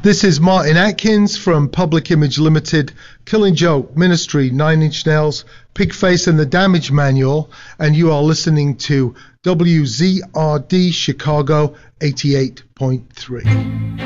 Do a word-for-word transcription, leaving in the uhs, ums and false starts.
This is Martin Atkins from Public Image Limited, Killing Joke, Ministry, Nine Inch Nails, Pigface and the Damage Manual, and you are listening to W Z R D Chicago eighty-eight point three.